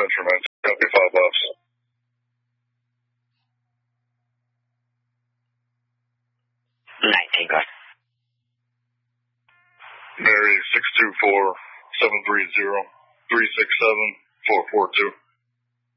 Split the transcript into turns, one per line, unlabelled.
Central, man. Copy 5 bucks.
Go ahead.
Mary 624-730-367-442.